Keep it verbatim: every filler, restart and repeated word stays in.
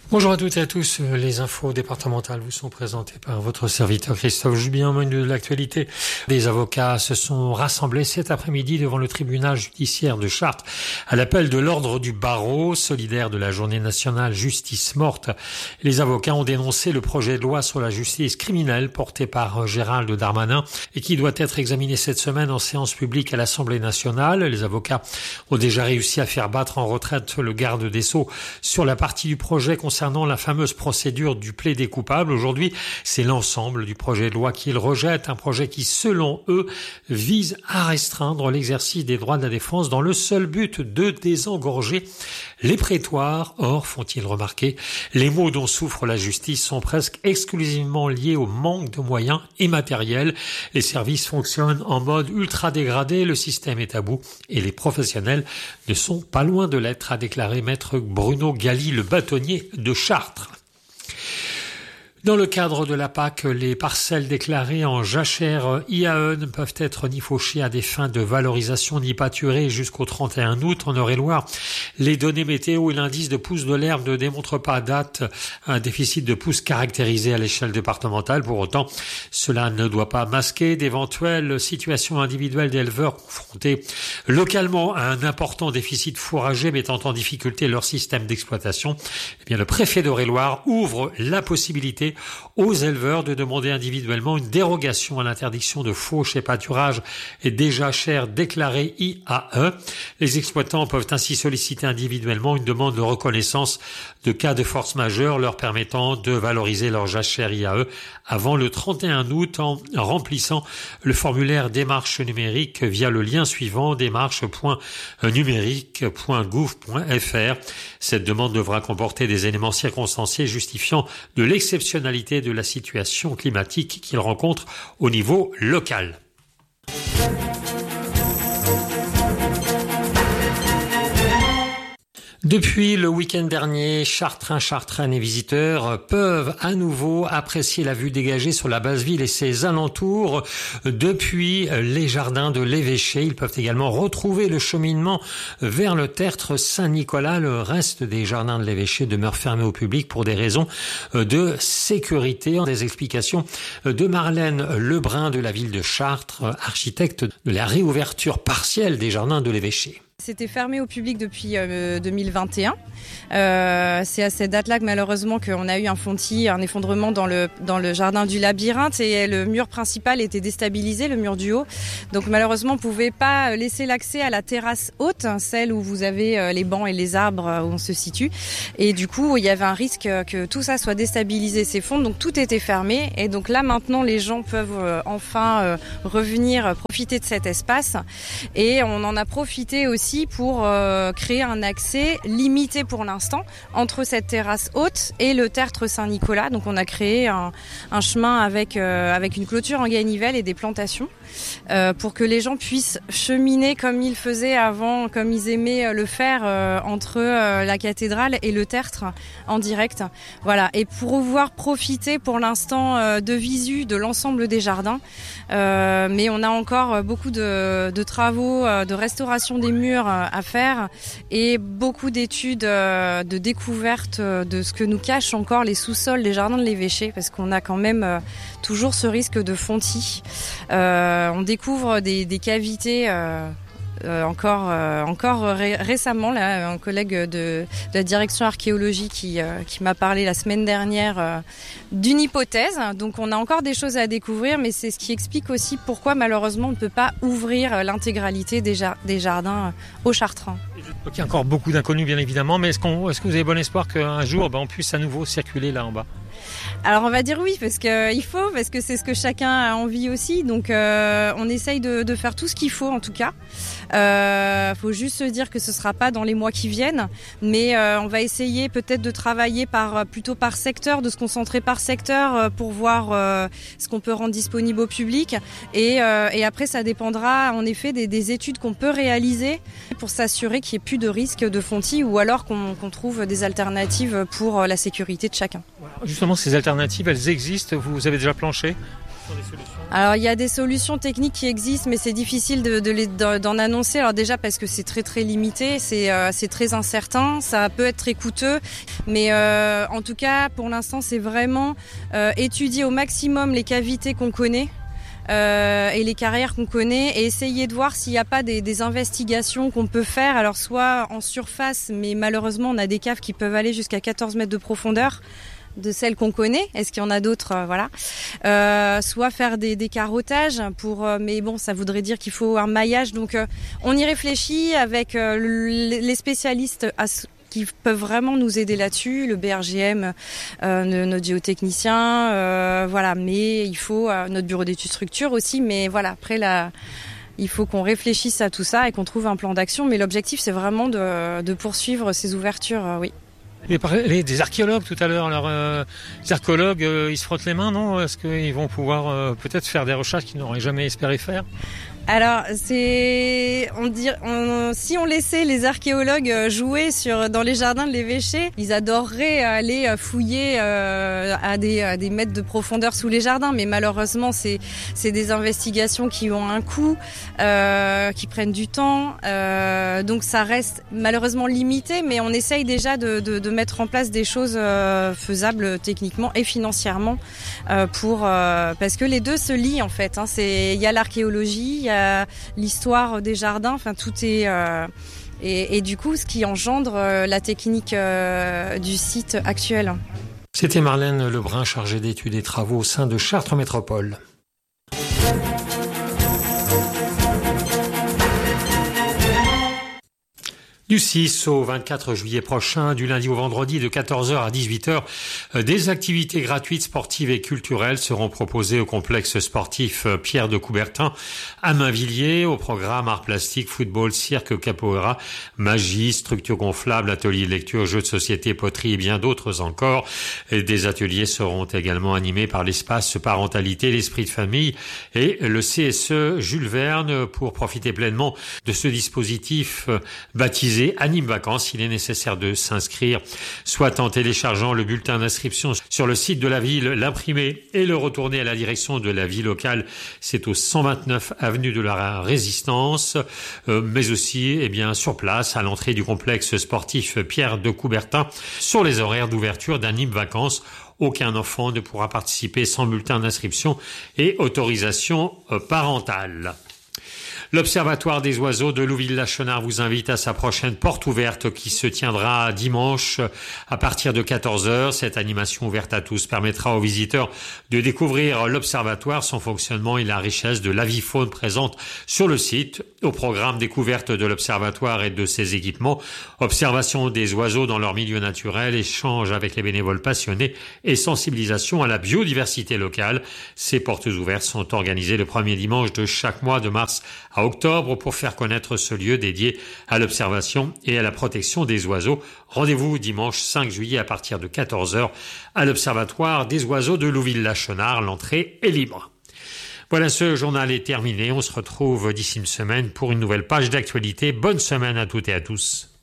Bonjour à toutes et à tous. Les infos départementales vous sont présentées par votre serviteur Christophe Jubien. Au menu de l'actualité, des avocats se sont rassemblés cet après-midi devant le tribunal judiciaire de Chartres à l'appel de l'ordre du barreau, solidaire de la journée nationale Justice morte. Les avocats ont dénoncé le projet de loi sur la justice criminelle porté par Gérald Darmanin et qui doit être examiné cette semaine en séance publique à l'Assemblée nationale. Les avocats ont déjà réussi à faire battre en retraite le garde des Sceaux sur la partie du projet concernant Concernant la fameuse procédure du plaidé coupable. Aujourd'hui, c'est l'ensemble du projet de loi qu'ils rejettent, un projet qui, selon eux, vise à restreindre l'exercice des droits de la défense dans le seul but de désengorger les prétoires. Or, font-ils remarquer, les maux dont souffre la justice sont presque exclusivement liés au manque de moyens et matériels. Les services fonctionnent en mode ultra dégradé, le système est à bout et les professionnels ne sont pas loin de l'être, a déclaré maître Bruno Galli, le bâtonnier de Chartres. Dans le cadre de la P A C, les parcelles déclarées en jachère I A E ne peuvent être ni fauchées à des fins de valorisation ni pâturées jusqu'au trente et un août. En Eure-et-Loire, les données météo et l'indice de pousse de l'herbe ne démontrent pas à date un déficit de pousse caractérisé à l'échelle départementale. Pour autant, cela ne doit pas masquer d'éventuelles situations individuelles d'éleveurs confrontés localement à un important déficit fourrager mettant en difficulté leur système d'exploitation. Eh bien, le préfet d'Eure-et-Loire ouvre la possibilité aux éleveurs de demander individuellement une dérogation à l'interdiction de fauche et pâturage et déjà cher déclaré I A E. Les exploitants peuvent ainsi solliciter individuellement une demande de reconnaissance de cas de force majeure leur permettant de valoriser leur jachère I A E avant le trente et un août en remplissant le formulaire démarche numérique via le lien suivant démarche point numérique point gouv point f r. Cette demande devra comporter des éléments circonstanciés justifiant de l'exceptionnalité de la situation climatique qu'ils rencontrent au niveau local. Depuis le week-end dernier, Chartrains, Chartraines et visiteurs peuvent à nouveau apprécier la vue dégagée sur la basse ville et ses alentours depuis les jardins de l'Évêché. Ils peuvent également retrouver le cheminement vers le tertre Saint-Nicolas. Le reste des jardins de l'Évêché demeure fermé au public pour des raisons de sécurité. Des explications de Marlène Lebrun de la ville de Chartres, architecte de la réouverture partielle des jardins de l'Évêché. C'était fermé au public depuis euh, deux mille vingt et un. Euh, c'est à cette date-là que malheureusement qu'on a eu un fontis, un effondrement dans le dans le jardin du labyrinthe et le mur principal était déstabilisé, le mur du haut. Donc malheureusement, on pouvait pas laisser l'accès à la terrasse haute, celle où vous avez euh, les bancs et les arbres où on se situe. Et du coup, il y avait un risque que tout ça soit déstabilisé, s'effondre. Donc tout était fermé. Et donc là maintenant, les gens peuvent euh, enfin euh, revenir profiter de cet espace. Et on en a profité aussi pour euh, créer un accès limité pour l'instant entre cette terrasse haute et le tertre Saint-Nicolas. Donc on a créé un, un chemin avec, euh, avec une clôture en ganivelle et des plantations euh, pour que les gens puissent cheminer comme ils faisaient avant, comme ils aimaient le faire euh, entre euh, la cathédrale et le tertre en direct. Voilà. Et pour pouvoir profiter pour l'instant euh, de visu de l'ensemble des jardins. Euh, mais on a encore beaucoup de, de travaux, de restauration des murs à faire et beaucoup d'études de découverte de ce que nous cachent encore les sous-sols des jardins de l'Évêché parce qu'on a quand même toujours ce risque de fontis. Euh, on découvre des, des cavités euh, Euh, encore euh, encore ré- récemment là, un collègue de, de la direction archéologie qui euh, qui m'a parlé la semaine dernière euh, d'une hypothèse. Donc on a encore des choses à découvrir, mais c'est ce qui explique aussi pourquoi malheureusement on ne peut pas ouvrir l'intégralité des, jar- des jardins aux Chartrains. Donc, il y a encore beaucoup d'inconnus bien évidemment, mais est-ce, qu'on, est-ce que vous avez bon espoir qu'un jour ben, on puisse à nouveau circuler là en bas ? Alors on va dire oui parce que il faut parce que c'est ce que chacun a envie aussi. Donc euh, on essaye de, de faire tout ce qu'il faut en tout cas. Euh, faut juste se dire que ce sera pas dans les mois qui viennent, mais euh, on va essayer peut-être de travailler par plutôt par secteur, de se concentrer par secteur euh, pour voir euh, ce qu'on peut rendre disponible au public. Et, euh, et après ça dépendra en effet des, des études qu'on peut réaliser pour s'assurer qu'il n'y ait plus de risque de fontis ou alors qu'on, qu'on trouve des alternatives pour la sécurité de chacun. Justement, ces alternatives, elles existent. Vous avez déjà planché sur des solutions? Alors il y a des solutions techniques qui existent, mais c'est difficile de, de les, d'en annoncer. Alors déjà parce que c'est très très limité, c'est, euh, c'est très incertain, ça peut être très coûteux. Mais euh, en tout cas, pour l'instant, c'est vraiment euh, étudier au maximum les cavités qu'on connaît. Euh, et les carrières qu'on connaît et essayer de voir s'il n'y a pas des, des investigations qu'on peut faire. Alors soit en surface, mais malheureusement on a des caves qui peuvent aller jusqu'à quatorze mètres de profondeur de celles qu'on connaît. Est-ce qu'il y en a d'autres? euh, Voilà. Euh, soit faire des, des carottages pour, euh, mais bon, ça voudrait dire qu'il faut un maillage. Donc, euh, on y réfléchit avec euh, les spécialistes à, qui peuvent vraiment nous aider là-dessus, le B R G M, euh, notre géotechnicien, euh, voilà. Mais il faut euh, notre bureau d'études structure aussi. Mais voilà, après la, il faut qu'on réfléchisse à tout ça et qu'on trouve un plan d'action. Mais l'objectif, c'est vraiment de, de poursuivre ces ouvertures, euh, oui. Les, les, des archéologues tout à l'heure, alors euh, les archéologues, euh, ils se frottent les mains, non? Est-ce qu'ils vont pouvoir euh, peut-être faire des recherches qu'ils n'auraient jamais espéré faire? Alors, c'est, on dit, on, si on laissait les archéologues jouer sur, dans les jardins de l'évêché, ils adoreraient aller fouiller euh, à, des, à des mètres de profondeur sous les jardins. Mais malheureusement, c'est, c'est des investigations qui ont un coût, euh, qui prennent du temps. Euh, donc, ça reste malheureusement limité. Mais on essaye déjà de, de, de mettre en place des choses euh, faisables techniquement et financièrement euh, pour, euh, parce que les deux se lient en fait. Hein, c'est, il y a l'archéologie, il y a l'histoire des jardins, enfin tout est euh, et, et du coup ce qui engendre euh, la technique euh, du site actuel. C'était Marlène Lebrun, chargée d'études et travaux au sein de Chartres Métropole. Du six au vingt-quatre juillet prochain, du lundi au vendredi de quatorze heures à dix-huit heures, des activités gratuites sportives et culturelles seront proposées au complexe sportif Pierre de Coubertin à Mainvilliers. Au programme art plastique, football, cirque, capoeira, magie, structure gonflable, ateliers de lecture, jeux de société, poterie et bien d'autres encore. Et des ateliers seront également animés par l'espace parentalité, l'esprit de famille et le C S E Jules Verne pour profiter pleinement de ce dispositif baptisé Anime Vacances. Il est nécessaire de s'inscrire soit en téléchargeant le bulletin d'inscription sur le site de la ville, l'imprimer et le retourner à la direction de la vie locale. C'est au cent vingt-neuf avenue de la Résistance, euh, mais aussi eh bien sur place à l'entrée du complexe sportif Pierre de Coubertin sur les horaires d'ouverture d'Anime Vacances. Aucun enfant ne pourra participer sans bulletin d'inscription et autorisation euh, parentale. L'Observatoire des oiseaux de Louville-la-Chenard vous invite à sa prochaine porte ouverte qui se tiendra dimanche à partir de quatorze heures. Cette animation ouverte à tous permettra aux visiteurs de découvrir l'Observatoire, son fonctionnement et la richesse de l'avifaune présente sur le site. Au programme découverte de l'Observatoire et de ses équipements, observation des oiseaux dans leur milieu naturel, échange avec les bénévoles passionnés et sensibilisation à la biodiversité locale. Ces portes ouvertes sont organisées le premier dimanche de chaque mois de mars à octobre pour faire connaître ce lieu dédié à l'observation et à la protection des oiseaux. Rendez-vous dimanche cinq juillet à partir de quatorze heures à l'Observatoire des oiseaux de Louville-la-Chenard. L'entrée est libre. Voilà, ce journal est terminé. On se retrouve d'ici une semaine pour une nouvelle page d'actualité. Bonne semaine à toutes et à tous.